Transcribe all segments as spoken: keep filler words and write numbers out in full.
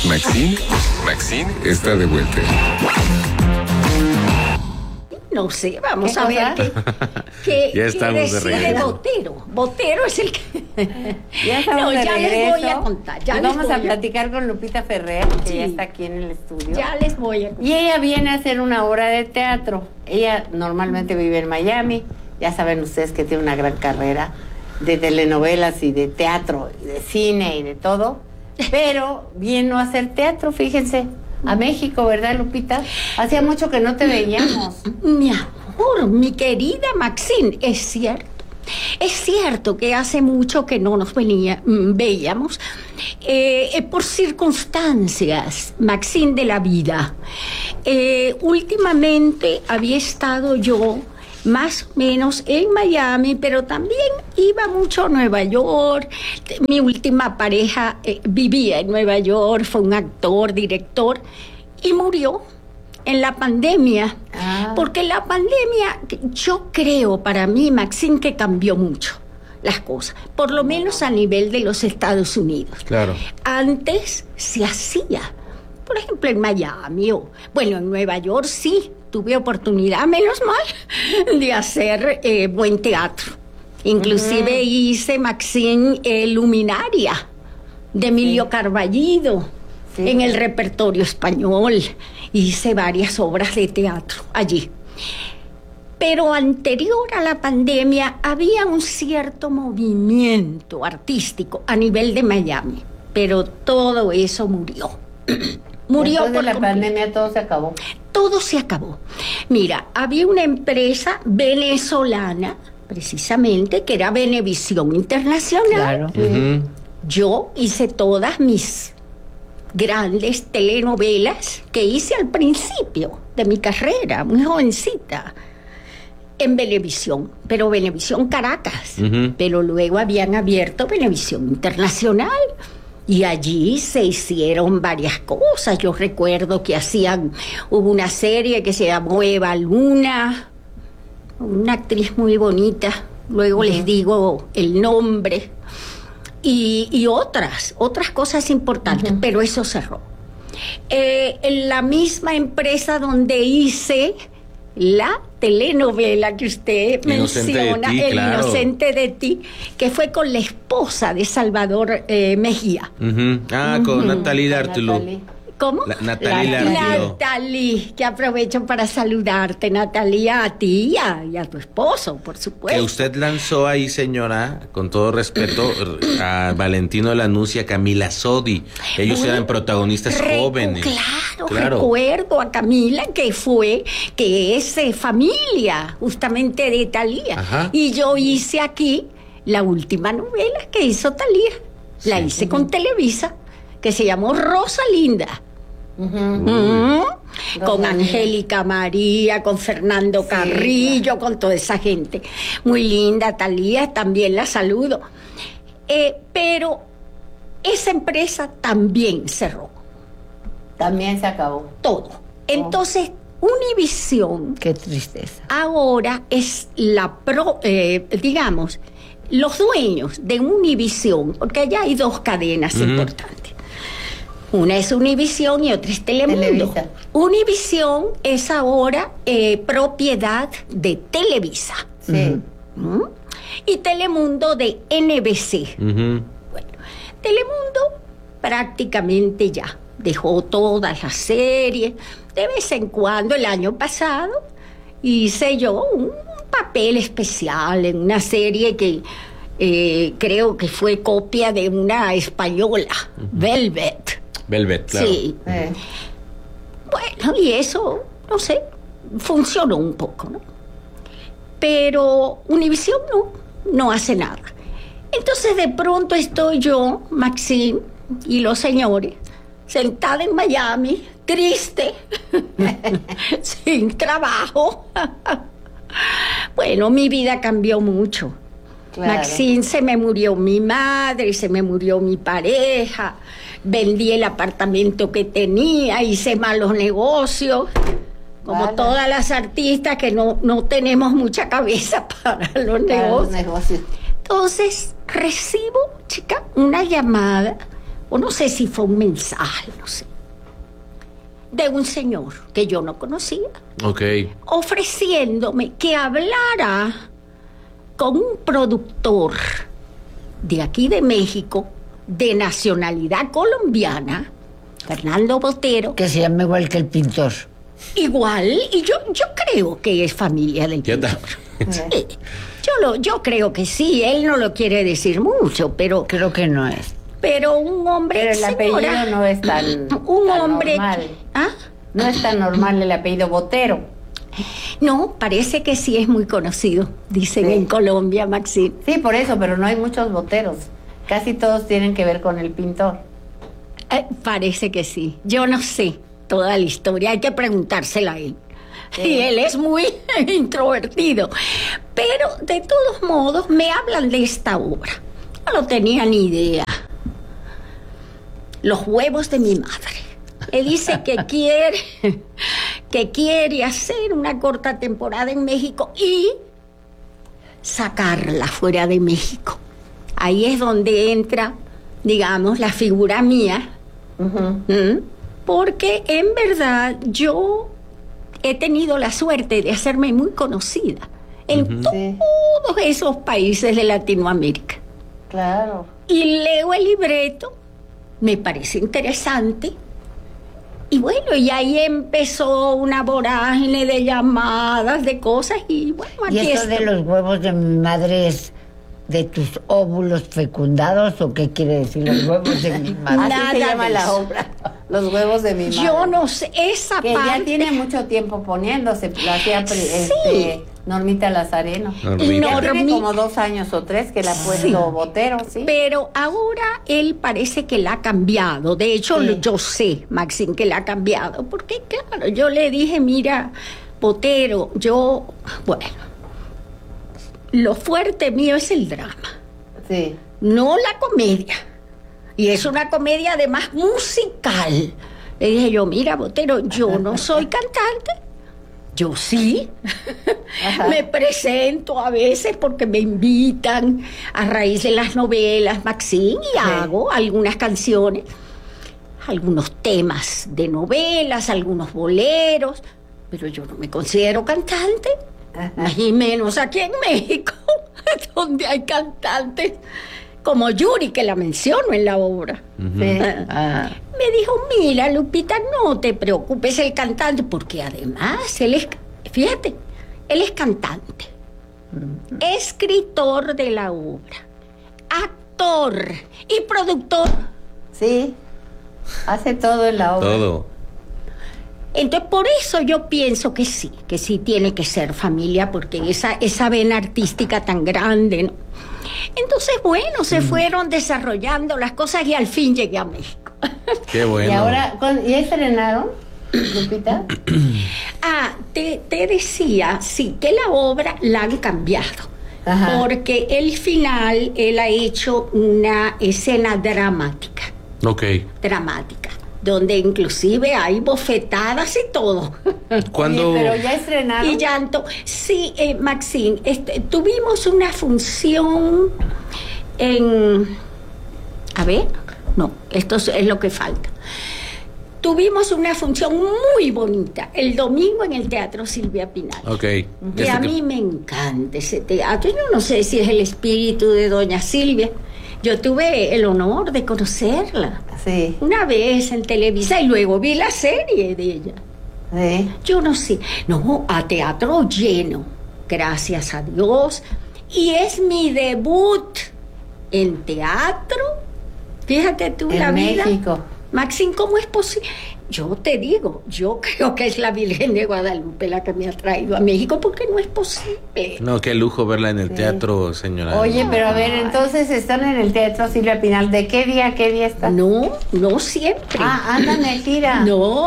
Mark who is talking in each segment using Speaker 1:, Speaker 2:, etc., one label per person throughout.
Speaker 1: Maxine, Maxine está de vuelta.
Speaker 2: No sé, vamos a ver qué, qué,
Speaker 1: ya estamos
Speaker 2: qué
Speaker 1: de regreso.
Speaker 2: Botero. Botero es el que...
Speaker 3: Ya estamos
Speaker 2: no,
Speaker 3: de
Speaker 2: ya
Speaker 3: regreso.
Speaker 2: les voy a contar. Ya
Speaker 3: y
Speaker 2: les
Speaker 3: vamos
Speaker 2: voy
Speaker 3: a platicar con Lupita Ferrer, que
Speaker 2: sí.
Speaker 3: ya está aquí en el estudio.
Speaker 2: Ya les voy a contar.
Speaker 3: Y ella viene a hacer una obra de teatro. Ella normalmente vive en Miami. Ya saben ustedes que tiene una gran carrera de telenovelas y de teatro, y de cine y de todo. Pero vino a hacer teatro, fíjense, a México, ¿verdad, Lupita? Hacía mucho que no te veíamos.
Speaker 2: Mi amor, mi querida Maxine, es cierto. Es cierto que hace mucho que no nos venía, veíamos eh, eh, por circunstancias, Maxine, de la vida. Eh, últimamente había estado yo más o menos en Miami, pero también iba mucho a Nueva York. Mi última pareja eh, vivía en Nueva York, fue un actor, director, y murió en la pandemia. Ah. Porque la pandemia, yo creo, para mí, Maxine, que cambió mucho las cosas, por lo menos a nivel de los Estados Unidos.
Speaker 1: Claro.
Speaker 2: Antes se hacía, por ejemplo, en Miami o, bueno, en Nueva York sí, tuve oportunidad, menos mal, de hacer eh, buen teatro. Inclusive uh-huh. hice, Maxine, eh, Luminaria, de Emilio sí. Carballido, sí. en el repertorio español. Hice varias obras de teatro allí. Pero anterior a la pandemia había un cierto movimiento artístico a nivel de Miami, pero todo eso murió. Murió
Speaker 3: Después de
Speaker 2: por
Speaker 3: la
Speaker 2: completo.
Speaker 3: pandemia todo se acabó.
Speaker 2: Todo se acabó. Mira, había una empresa venezolana, precisamente, que era Venevisión Internacional.
Speaker 3: Claro.
Speaker 1: Uh-huh.
Speaker 2: Yo hice todas mis grandes telenovelas que hice al principio de mi carrera, muy jovencita, en Venevisión, pero Venevisión Caracas. Uh-huh. Pero luego habían abierto Venevisión Internacional. Y allí se hicieron varias cosas. Yo recuerdo que hacían, hubo una serie que se llamó Eva Luna, una actriz muy bonita, luego uh-huh. les digo el nombre, y, y otras, otras cosas importantes, uh-huh. pero eso cerró. Eh, en la misma empresa donde hice la telenovela que usted
Speaker 1: Inocente
Speaker 2: menciona,
Speaker 1: de ti,
Speaker 2: El
Speaker 1: claro.
Speaker 2: Inocente de Ti, que fue con la esposa de Salvador eh, Mejía.
Speaker 1: Uh-huh. Ah, con uh-huh. Natalie D'Artolo.
Speaker 2: ¿Cómo?
Speaker 1: La, Natalie D'Artolo.
Speaker 2: Natalie, que aprovecho para saludarte, Natalie, a ti y a, y a tu esposo, por supuesto.
Speaker 1: Que usted lanzó ahí, señora, con todo respeto, a Valentino Lanús y a Camila Sodi. Ellos bueno, eran protagonistas recu- jóvenes.
Speaker 2: Claro, claro, recuerdo a Camila, que fue, que es eh, familia, justamente de Thalía. Ajá. Y yo hice aquí la última novela que hizo Thalía. La sí. hice con Televisa, que se llamó Rosalinda. Uh-huh. Uh-huh. Con Angélica María, con Fernando sí, Carrillo, claro. con toda esa gente. Muy linda, Thalía, también la saludo. Eh, pero esa empresa también cerró.
Speaker 3: También se acabó.
Speaker 2: Todo. Entonces, oh. Univisión.
Speaker 3: Qué tristeza.
Speaker 2: Ahora es la pro, eh, digamos, los dueños de Univisión, porque allá hay dos cadenas uh-huh. importantes. Una es Univisión y otra es Telemundo. Televisa. Univisión es ahora eh, propiedad de Televisa.
Speaker 3: Sí.
Speaker 2: ¿Mm? Y Telemundo de N B C. Uh-huh. Bueno, Telemundo prácticamente ya dejó todas las series. De vez en cuando, el año pasado, hice yo un papel especial en una serie que eh, creo que fue copia de una española, uh-huh. Velvet.
Speaker 1: Velvet, claro.
Speaker 2: Sí. Eh. Bueno, y eso, no sé, funcionó un poco, ¿no? Pero Univisión no, no hace nada. Entonces, de pronto estoy yo, Maxine, y los señores, sentada en Miami, triste, sin trabajo. Bueno, mi vida cambió mucho. Claro. Maxine, se me murió mi madre, se me murió mi pareja, vendí el apartamento que tenía, hice malos negocios, como vale. todas las artistas que no, no tenemos mucha cabeza para los negocios.
Speaker 3: Los negocios.
Speaker 2: Entonces, recibo, chica, una llamada o no sé si fue un mensaje, no sé, de un señor que yo no conocía,
Speaker 1: Ok.
Speaker 2: ofreciéndome que hablara con un productor de aquí de México, de nacionalidad colombiana, Fernando Botero,
Speaker 4: Que se llama igual que el pintor.
Speaker 2: igual, y yo, yo creo que es familia del
Speaker 1: ¿Qué tal?
Speaker 2: pintor. Sí, yo, lo, yo creo que sí, él no lo quiere decir mucho, pero,
Speaker 4: Creo que no es.
Speaker 2: pero un hombre,
Speaker 3: Pero el
Speaker 2: señora,
Speaker 3: apellido no es tan,
Speaker 2: un
Speaker 3: tan
Speaker 2: hombre,
Speaker 3: normal.
Speaker 2: ¿ah?
Speaker 3: No es tan normal el apellido Botero.
Speaker 2: No, parece que sí es muy conocido, dicen
Speaker 3: Sí.
Speaker 2: en Colombia, Maxine.
Speaker 3: Sí, por eso, pero no hay muchos boteros. Casi todos tienen que ver con el pintor.
Speaker 2: Eh, parece que sí. Yo no sé toda la historia, hay que preguntársela a él.
Speaker 3: Sí.
Speaker 2: Y él es muy introvertido. Pero de todos modos me hablan de esta obra. No lo tenía ni idea. Los huevos de mi madre. Le dice que quiere, que quiere hacer una corta temporada en México y sacarla fuera de México. Ahí es donde entra, digamos, la figura mía.
Speaker 3: Ujú.
Speaker 2: ¿Mm? Porque en verdad yo he tenido la suerte de hacerme muy conocida en
Speaker 1: Ujú.
Speaker 3: Sí,
Speaker 2: todos esos países de Latinoamérica.
Speaker 3: claro.
Speaker 2: Y leo el libreto, me parece interesante. Y bueno, y ahí empezó una vorágine de llamadas, de cosas, y bueno,
Speaker 4: ¿Y
Speaker 2: aquí
Speaker 4: eso de
Speaker 2: estoy.
Speaker 4: los huevos de mi madre es de tus óvulos fecundados o qué quiere decir los huevos de mi madre?
Speaker 3: Así
Speaker 2: Nada
Speaker 3: se llama
Speaker 2: de
Speaker 3: la
Speaker 2: eso.
Speaker 3: obra. Los huevos de mi madre.
Speaker 2: Yo no sé, esa
Speaker 3: Que
Speaker 2: parte...
Speaker 3: ya tiene mucho tiempo poniéndose. Lo hacía pre- este, Normita Lazareno.
Speaker 1: Normita.
Speaker 3: Ya tiene
Speaker 2: Normi-
Speaker 3: como dos años o tres que la ha puesto
Speaker 2: Sí.
Speaker 3: Botero, ¿sí?
Speaker 2: Pero ahora él parece que la ha cambiado. De hecho,
Speaker 3: Sí.
Speaker 2: lo- yo sé, Maxine, que la ha cambiado. Porque, claro, yo le dije, mira, Botero, yo, bueno, lo fuerte mío es el drama,
Speaker 3: Sí.
Speaker 2: no la comedia. Y es una comedia además musical. Le dije yo, mira, Botero, yo no soy cantante. Yo sí.
Speaker 3: Ajá.
Speaker 2: Me presento a veces porque me invitan a raíz de las novelas, Maxine, y hago algunas canciones, algunos temas de novelas, algunos boleros, pero yo no me considero cantante,
Speaker 3: Ajá.
Speaker 2: y menos aquí en México, donde hay cantantes como Yuri, que la menciono en la obra.
Speaker 1: Ujú.
Speaker 3: Sí.
Speaker 4: Ah,
Speaker 2: Me dijo, mira, Lupita, no te preocupes, el cantante, porque además él es, fíjate, él es cantante, escritor de la obra, actor y productor.
Speaker 3: Sí. Hace todo en la obra.
Speaker 1: Todo.
Speaker 2: Entonces, por eso yo pienso que sí, que sí tiene que ser familia, porque esa, esa vena artística tan grande, ¿no? Entonces, bueno, se fueron desarrollando las cosas y al fin llegué a México.
Speaker 1: Qué bueno.
Speaker 3: Y ahora, ¿cuán- ¿y estrenaron, Lupita?
Speaker 2: Ah, te, te decía, sí, que la obra la han cambiado.
Speaker 3: Ajá.
Speaker 2: Porque el final, él ha hecho una escena dramática,
Speaker 1: Ok.
Speaker 2: dramática, donde inclusive hay bofetadas y todo.
Speaker 1: ¿Cuándo?
Speaker 3: Oye, pero ya estrenaron.
Speaker 2: Y llanto. Sí, eh, Maxine, este, tuvimos una función en... A ver, no, esto es, es lo que falta. Tuvimos una función muy bonita el domingo en el Teatro Silvia Pinal.
Speaker 1: Ok.
Speaker 2: Que
Speaker 1: Este
Speaker 2: a
Speaker 1: que-
Speaker 2: mí me encanta ese teatro. Yo no sé si es el espíritu de doña Silvia. Yo tuve el honor de conocerla
Speaker 3: Sí.
Speaker 2: una vez en Televisa y luego vi la serie de ella.
Speaker 3: Sí.
Speaker 2: Yo no sé. No, a teatro lleno. Gracias a Dios. Y es mi debut en teatro. Fíjate tú
Speaker 3: En
Speaker 2: la vida.
Speaker 3: México.
Speaker 2: Maxine, ¿cómo es posible? Yo te digo, yo creo que es la Virgen de Guadalupe la que me ha traído a México, porque no es posible.
Speaker 1: No, qué lujo verla en el
Speaker 3: Sí.
Speaker 1: teatro, señora.
Speaker 3: Oye, pero a ver, entonces están en el Teatro Silvia Pinal. ¿De qué día a qué día están?
Speaker 2: No, no siempre.
Speaker 3: Ah, andan de gira.
Speaker 2: No,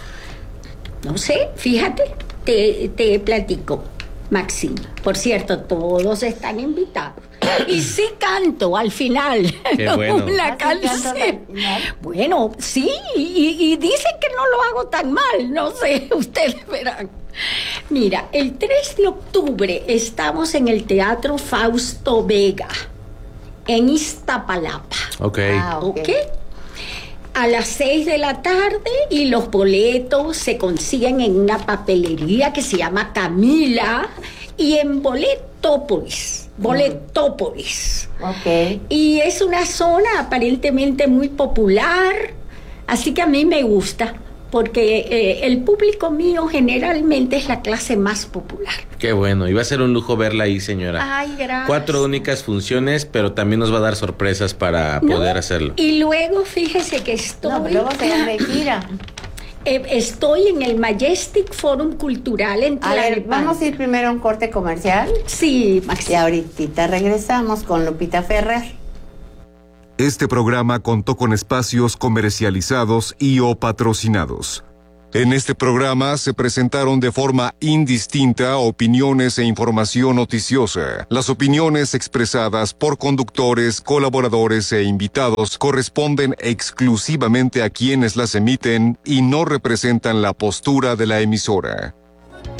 Speaker 2: no sé, fíjate, te, te platico, Maxine. Por cierto, todos están invitados. Y sí canto al final.
Speaker 1: Qué bueno.
Speaker 2: Una
Speaker 3: ¿Ah, sí cantas
Speaker 2: canción.
Speaker 3: al final?
Speaker 2: Bueno, sí, y, y dicen que no lo hago tan mal, no sé, ustedes verán. Mira, el tres de octubre estamos en el Teatro Fausto Vega, en Iztapalapa.
Speaker 1: Ok.
Speaker 3: Ah, ok.
Speaker 2: ¿Ok? a las seis de la tarde y los boletos se consiguen en una papelería que se llama Camila y en Boletópolis. Boletópolis.
Speaker 3: Ok.
Speaker 2: Y es una zona aparentemente muy popular, así que a mí me gusta, porque eh, el público mío generalmente es la clase más popular.
Speaker 1: Qué bueno, y va a ser un lujo verla ahí, señora.
Speaker 2: Ay, gracias.
Speaker 1: Cuatro únicas funciones, pero también nos va a dar sorpresas para
Speaker 2: ¿No?
Speaker 1: poder hacerlo.
Speaker 2: Y luego fíjese que estoy...
Speaker 3: No, pero luego se van de gira.
Speaker 2: Eh, estoy en el Majestic Forum Cultural en
Speaker 3: A ver,
Speaker 2: Tlalpan.
Speaker 3: vamos a ir primero a un corte comercial.
Speaker 2: Sí,
Speaker 3: Y
Speaker 2: Maxi.
Speaker 3: ahorita regresamos con Lupita Ferrer.
Speaker 5: Este programa contó con espacios comercializados y o patrocinados. En este programa se presentaron de forma indistinta opiniones e información noticiosa. Las opiniones expresadas por conductores, colaboradores e invitados corresponden exclusivamente a quienes las emiten y no representan la postura de la emisora.